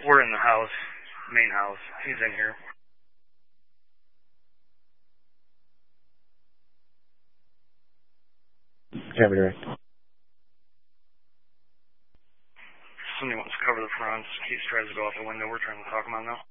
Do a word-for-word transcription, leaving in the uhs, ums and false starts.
We're in the house, main house. He's in here. Cabby direct. Somebody wants to cover the fronts. He tries to go out the window. We're trying to talk him out now.